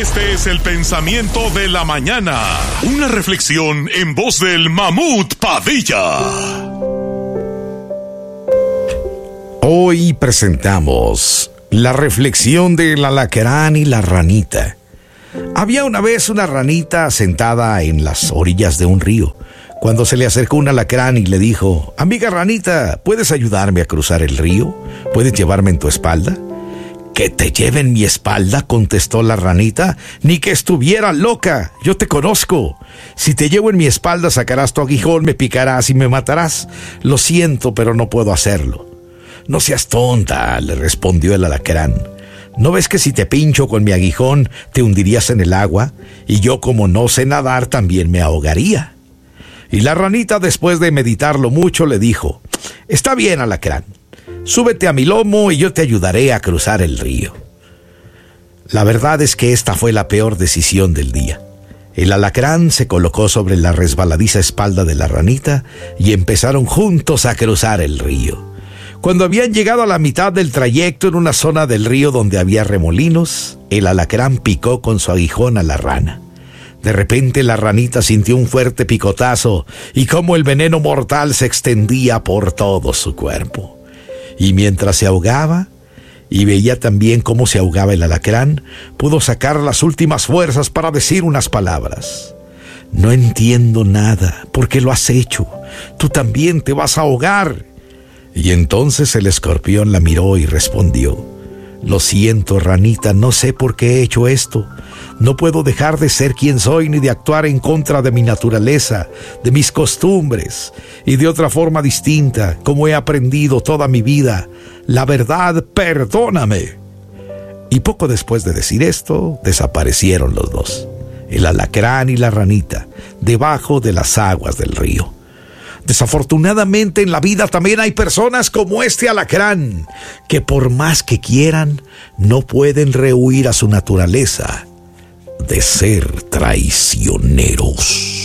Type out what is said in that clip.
Este es el pensamiento de la mañana. Una reflexión en voz del Mamut Padilla. Hoy presentamos la reflexión del alacrán y la ranita. Había una vez una ranita sentada en las orillas de un río, cuando se le acercó un alacrán y le dijo: «Amiga ranita, ¿puedes ayudarme a cruzar el río? ¿Puedes llevarme en tu espalda?» «¿Que te lleve en mi espalda?», contestó la ranita. «Ni que estuviera loca, yo te conozco. Si te llevo en mi espalda sacarás tu aguijón, me picarás y me matarás. Lo siento, pero no puedo hacerlo». «No seas tonta», le respondió el alacrán. «¿No ves que si te pincho con mi aguijón te hundirías en el agua? Y yo, como no sé nadar, también me ahogaría». Y la ranita, después de meditarlo mucho, le dijo: «Está bien, alacrán. Súbete a mi lomo y yo te ayudaré a cruzar el río». La verdad es que esta fue la peor decisión del día. El alacrán se colocó sobre la resbaladiza espalda de la ranita y empezaron juntos a cruzar el río. Cuando habían llegado a la mitad del trayecto, en una zona del río donde había remolinos, el alacrán picó con su aguijón a la rana. De repente la ranita sintió un fuerte picotazo y cómo el veneno mortal se extendía por todo su cuerpo. Y mientras se ahogaba, y veía también cómo se ahogaba el alacrán, pudo sacar las últimas fuerzas para decir unas palabras. «No entiendo nada. ¿Por qué lo has hecho? Tú también te vas a ahogar». Y entonces el escorpión la miró y respondió: «Lo siento, ranita, no sé por qué he hecho esto. No puedo dejar de ser quien soy ni de actuar en contra de mi naturaleza, de mis costumbres y de otra forma distinta, como he aprendido toda mi vida. La verdad, perdóname». Y poco después de decir esto, desaparecieron los dos, el alacrán y la ranita, debajo de las aguas del río. Desafortunadamente en la vida también hay personas como este alacrán, que por más que quieran, no pueden rehuir a su naturaleza de ser traicioneros.